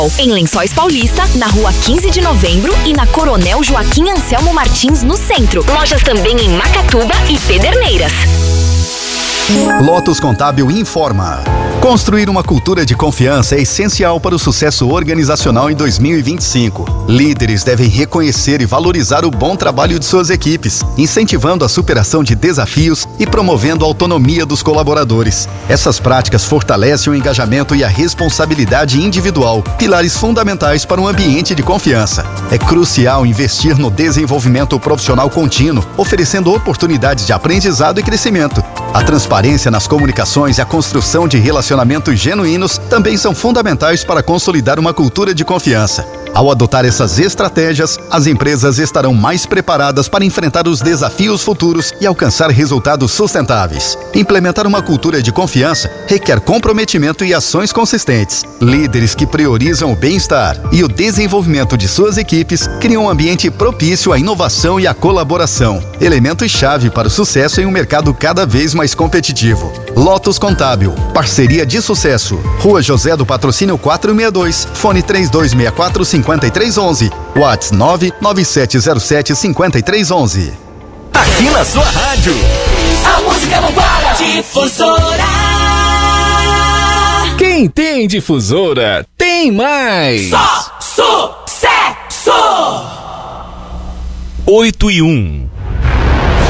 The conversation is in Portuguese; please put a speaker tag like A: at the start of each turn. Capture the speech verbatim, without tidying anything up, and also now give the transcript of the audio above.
A: Em Lençóis Paulista, na rua quinze de novembro e na Coronel Joaquim Anselmo Martins, no centro. Lojas também em Macatuba e Pederneiras.
B: Lotus Contábil informa. Construir uma cultura de confiança é essencial para o sucesso organizacional em dois mil e vinte e cinco. Líderes devem reconhecer e valorizar o bom trabalho de suas equipes, incentivando a superação de desafios e promovendo a autonomia dos colaboradores. Essas práticas fortalecem o engajamento e a responsabilidade individual, pilares fundamentais para um ambiente de confiança. É crucial investir no desenvolvimento profissional contínuo, oferecendo oportunidades de aprendizado e crescimento. A transparência nas comunicações e a construção de relacionamentos genuínos também são fundamentais para consolidar uma cultura de confiança. Ao adotar essas estratégias, as empresas estarão mais preparadas para enfrentar os desafios futuros e alcançar resultados sustentáveis. Implementar uma cultura de confiança requer comprometimento e ações consistentes. Líderes que priorizam o bem-estar e o desenvolvimento de suas equipes criam um ambiente propício à inovação e à colaboração, elementos-chave para o sucesso em um mercado cada vez mais competitivo. Lotus Contábil, parceria de sucesso. Rua José do Patrocínio quatrocentos e sessenta e dois, fone três dois seis quatro, cinco três um um, WhatsApp nove nove sete zero sete, cinco três um um.
C: Aqui na sua rádio,
D: a música não para. Difusora.
C: Quem tem difusora, tem mais.
D: Só sucesso.
C: oito e um.